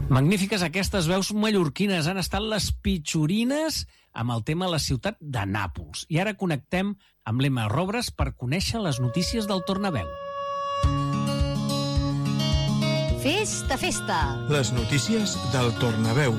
Magnífiques aquestes veus mallorquines. Han estat les pitxorines amb el tema La ciutat de Nàpols. I ara connectem amb l'Emma Robres per conèixer les notícies del Tornaveu. Festa, festa! Les notícies del Tornaveu.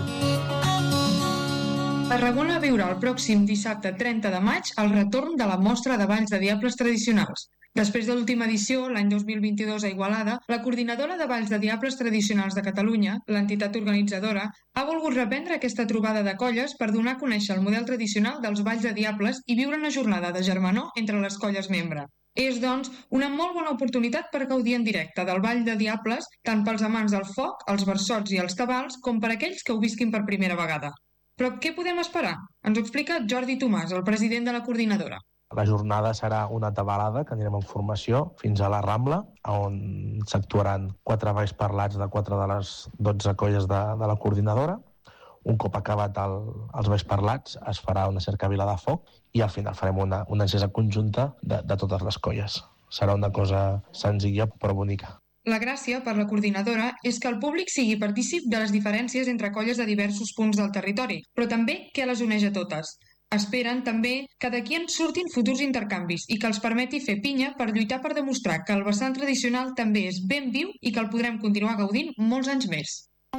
Tarragona viurà el pròxim dissabte 30 de maig el retorn de la mostra de balls de diables tradicionals. Després de l'última edició, l'any 2022 a Igualada, la Coordinadora de Balls de Diables Tradicionals de Catalunya, l'entitat organitzadora, ha volgut reprendre aquesta trobada de colles per donar a conèixer el model tradicional dels balls de diables i viure una jornada de germanor entre les colles membre. És, doncs, una molt bona oportunitat per gaudir en directe del ball de diables, tant pels amants del foc, els versots i els tabals, com per aquells que ho visquin per primera vegada. Però què podem esperar? Ens ho explica Jordi Tomàs, el president de la coordinadora. La jornada serà una tabalada que anirem en formació fins a la Rambla, on s'actuaran 4 balls parlats de 4 de les 12 colles de la coordinadora. Un cop acabat els balls parlats es farà una cercavila de foc i al final farem una encesa conjunta de totes les colles. Serà una cosa senzilla però bonica. La gràcia per la coordinadora és que el públic sigui partícip de les diferències entre colles de diversos punts del territori, però també què les uneix a totes. Esperen també que d'aquí en surtin futurs intercanvis i que els permeti fer pinya per lluitar per demostrar que el vessant tradicional també és ben viu i que el podrem continuar gaudint molts anys més.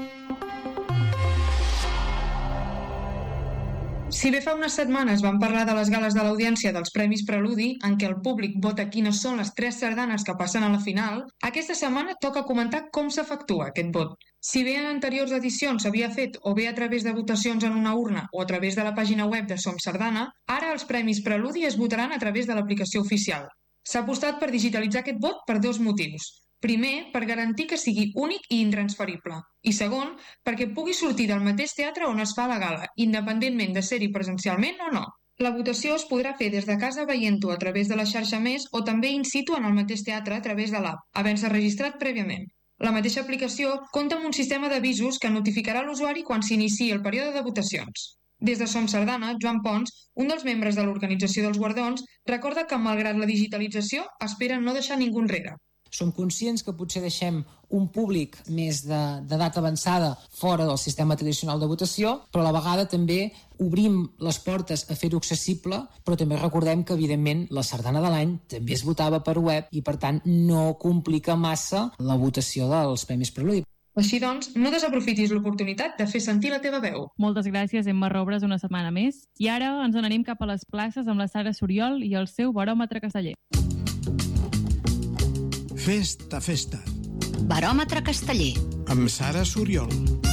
Si bé fa unes setmanes vam parlar de les gales de l'audiència dels Premis Preludi, en què el públic vota quines són les 3 sardanes que passen a la final, aquesta setmana toca comentar com s'efectua aquest vot. Si bé en anteriors edicions s'havia fet o bé a través de votacions en una urna o a través de la pàgina web de Som Sardana, ara els Premis Preludi es votaran a través de l'aplicació oficial. S'ha apostat per digitalitzar aquest vot per 2 motius. Primer, per garantir que sigui únic i intransferible. I segon, perquè pugui sortir del mateix teatre on es fa la gala, independentment de ser-hi presencialment o no. La votació es podrà fer des de casa veient-ho a través de la xarxa Més o també in situ en el mateix teatre a través de l'app, havent-se registrat prèviament. La mateixa aplicació compta amb un sistema d'avisos que notificarà l'usuari quan s'iniciï el període de votacions. Des de Som Sardana, Joan Pons, un dels membres de l'organització dels guardons, recorda que malgrat la digitalització esperen no deixar ningú enrere. Som conscients que potser deixem un públic més d'edat avançada fora del sistema tradicional de votació, però a la vegada també obrim les portes a fer-ho accessible, però també recordem que, evidentment, la sardana de l'any també es votava per web i, per tant, no complica massa la votació dels Premis Preludi. Així doncs, no desaprofitis l'oportunitat de fer sentir la teva veu. Moltes gràcies, Emma Robres, una setmana més. I ara ens n'anem cap a les places amb la Sara Soriol i el seu baròmetre casteller. Festa, festa. Baròmetre casteller. Amb Sara Soriol.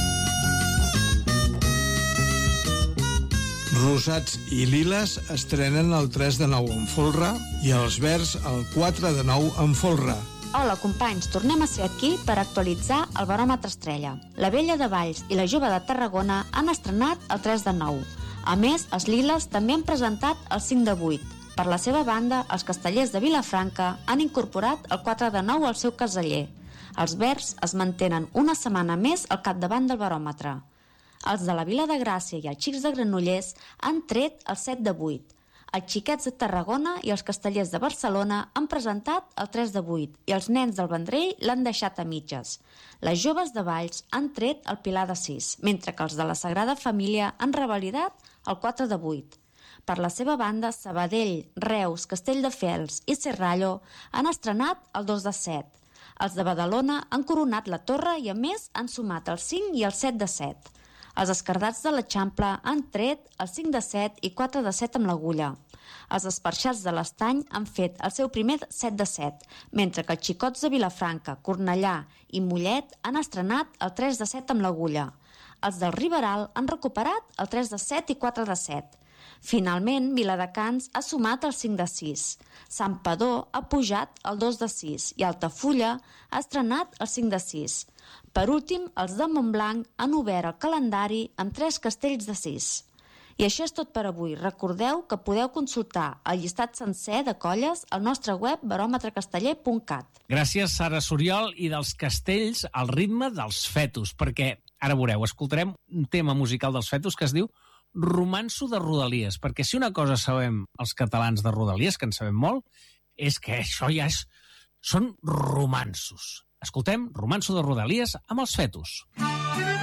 Rosats i liles estrenen el 3 de 9 en folre i els verds el 4 de 9 en folre. Hola, companys, tornem a ser aquí per actualitzar el baròmetre estrella. La Vella de Valls i la Jove de Tarragona han estrenat el 3 de 9. A més, els liles també han presentat el 5 de 8. Per la seva banda, els castellers de Vilafranca han incorporat el 4 de 9 al seu caseller. Els verds es mantenen una setmana més al capdavant del baròmetre. Els de la Vila de Gràcia i els xics de Granollers han tret el 7 de 8. Els xiquets de Tarragona i els castellers de Barcelona han presentat el 3 de 8 i els nens del Vendrell l'han deixat a mitges. Les joves de Valls han tret el Pilar de 6, mentre que els de la Sagrada Família han revalidat el 4 de 8. Per la seva banda, Sabadell, Reus, Castelldefels i Serrallo han estrenat el 2 de 7. Els de Badalona han coronat la torre i, a més, han sumat el 5 i el 7 de 7. Els escardats de l'Eixample han tret el 5 de 7 i 4 de 7 amb l'agulla. Els esparxats de l'Estany han fet el seu primer 7 de 7, mentre que els xicots de Vilafranca, Cornellà i Mollet han estrenat el 3 de 7 amb l'agulla. Els del Riberal han recuperat el 3 de 7 i 4 de 7. Finalment, Viladecans ha sumat el 5 de 6. Santpedor ha pujat el 2 de 6 i Altafulla ha estrenat el 5 de 6. Per últim, els de Montblanc han obert el calendari amb 3 castells de 6. I això és tot per avui. Recordeu que podeu consultar el llistat sencer de colles al nostre web baròmetrecasteller.cat. Gràcies, Sara Soriol, i dels castells al ritme dels fetus, perquè, ara veureu, escoltarem un tema musical dels fetus que es diu Romanço de Rodalies, perquè si una cosa sabem els catalans de Rodalies, que en sabem molt, és que això ja són romanços. Escoltem Romanço de Rodalies amb els fetus.